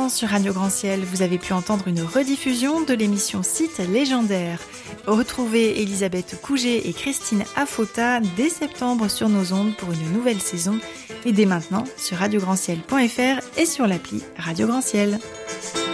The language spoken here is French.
sur Radio Grand Ciel, vous avez pu entendre une rediffusion de l'émission Site légendaire. Retrouvez Elisabeth Couget et Christine Afota dès septembre sur nos ondes pour une nouvelle saison et dès maintenant sur radiograndciel.fr et sur l'appli Radio Grand Ciel.